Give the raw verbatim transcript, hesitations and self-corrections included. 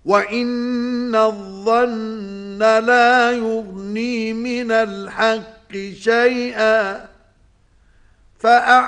وَإِنَّ الظَّنَّ لَا يُغْنِي مِنَ الْحَقِّ شَيْئًا فَأَعْرِضْ